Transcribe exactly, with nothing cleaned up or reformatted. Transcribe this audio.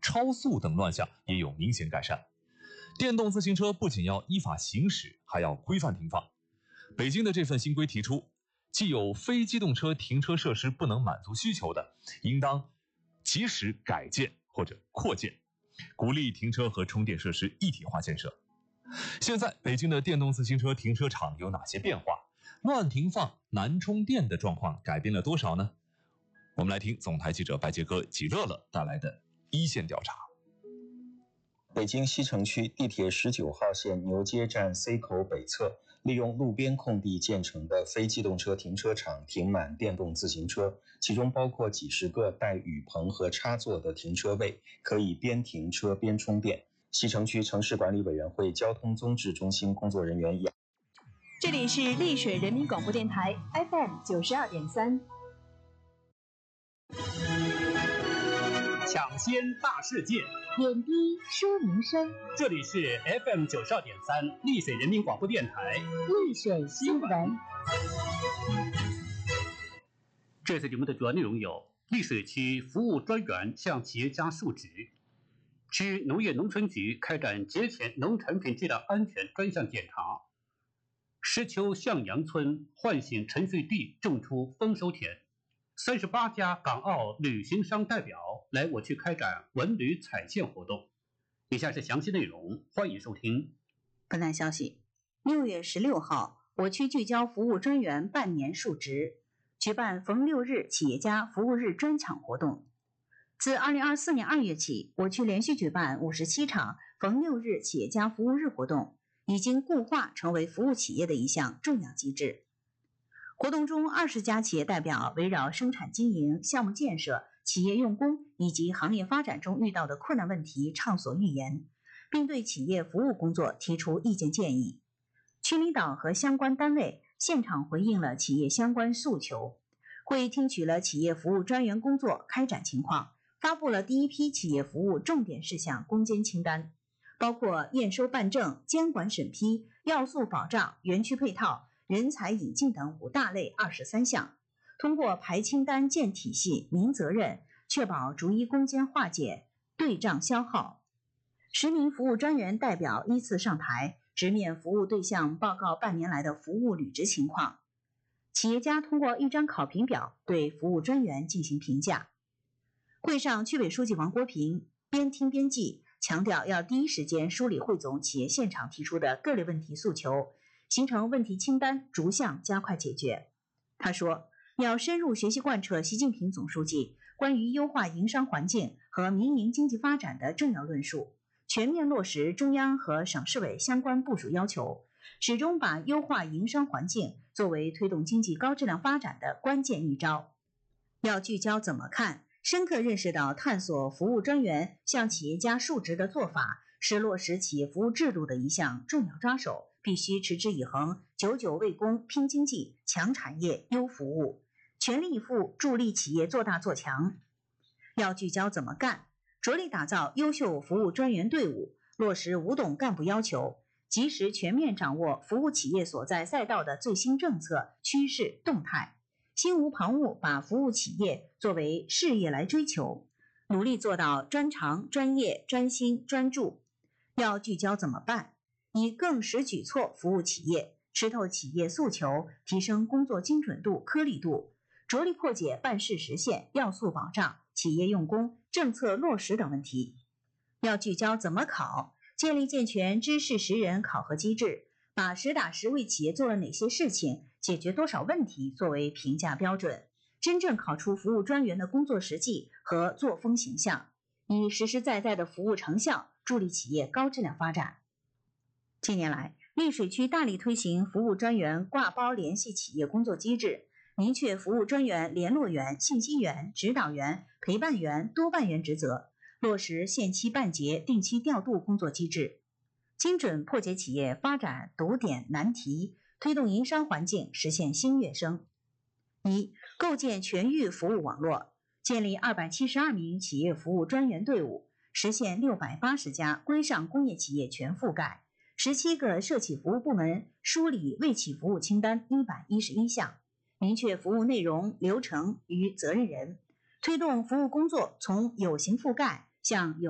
超速等乱象也有明显改善。电动自行车不仅要依法行驶，还要规范停放。北京的这份新规提出，既有非机动车停车设施不能满足需求的，应当及时改建或者扩建，鼓励停车和充电设施一体化建设。现在北京的电动自行车停车场有哪些变化？乱停放、难充电的状况改变了多少呢？我们来听总台记者白杰哥、纪乐乐带来的一线调查。 北京西城区地铁十九号线牛街站 C 口北侧，利用路边空地建成的非机动车停车场停满电动自行车，其中包括几十个带雨棚和插座的停车位，可以边停车边充电。西城区城市管理委员会交通综治中心工作人员杨。 这里是丽水人民广播电台 F M 九十二点三。 抢先大事件， 点滴说民生。 这里是 F M 九十二点三丽水人民广播电台丽水新闻。 这次节目的主要内容有：丽水区服务专员向企业家述职；区农业农村局开展节前农产品质量安全专项检查；石丘向阳村唤醒沉睡地种出丰收田；三十八家港澳旅行商代表来我区开展文旅踩线活动。以下是详细内容，欢迎收听。 本台消息，六月十六号，我区聚焦服务专员半年述职，举办逢六日企业家服务日专抢活动。自二零二四年二月起，我区连续举办五十七场逢六日企业家服务日活动，已经固化成为服务企业的一项重要机制。活动中，二十家企业代表围绕生产经营、项目建设、企业用工以及行业发展中遇到的困难问题畅所欲言，并对企业服务工作提出意见建议。区领导和相关单位现场回应了企业相关诉求。会议听取了企业服务专员工作开展情况，发布了第一批企业服务重点事项攻坚清单，包括验收办证、监管审批、要素保障、园区配套、人才引进等五大类二十三项。通过排清单、建体系、明责任，确保逐一攻坚化解、对账消耗。十名服务专员代表依次上台，直面服务对象报告半年来的服务履职情况。企业家通过一张考评表对服务专员进行评价。会上，区委书记王国平边听边记，强调要第一时间梳理汇总企业现场提出的各类问题诉求，形成问题清单，逐项加快解决。他说，要深入学习贯彻习近平总书记关于优化营商环境和民营经济发展的重要论述，全面落实中央和省市委相关部署要求，始终把优化营商环境作为推动经济高质量发展的关键一招。要聚焦怎么看，深刻认识到探索服务专员向企业家述职的做法是落实企业服务制度的一项重要抓手，必须持之以恒，久久为功，拼经济，强产业，优服务，全力以赴助力企业做大做强。要聚焦怎么干，着力打造优秀服务专员队伍，落实五懂干部要求，及时全面掌握服务企业所在赛道的最新政策、趋势、动态，心无旁骛，把服务企业作为事业来追求，努力做到专长、专业、专心、专注。要聚焦怎么办，以更实举措服务企业，吃透企业诉求，提升工作精准度、颗粒度，着力破解办事实现、要素保障、企业用工、政策落实等问题。要聚焦怎么考，建立健全知识识人考核机制，把实打实为企业做了哪些事情、解决多少问题作为评价标准，真正考出服务专员的工作实际和作风形象，以实实在在的服务成效助力企业高质量发展。近年来，丽水区大力推行服务专员挂包联系企业工作机制，明确服务专员联络员、信息员、指导员、陪伴员、督办员职责，落实限期办结、定期调度工作机制，精准破解企业发展堵点难题，推动营商环境实现新跃升。一、构建全域服务网络，建立二百七十二名企业服务专员队伍，实现六百八十家规上工业企业全覆盖，十七个社企服务部门梳理为企服务清单一百一十一项，明确服务内容、流程与责任人，推动服务工作从有形覆盖向有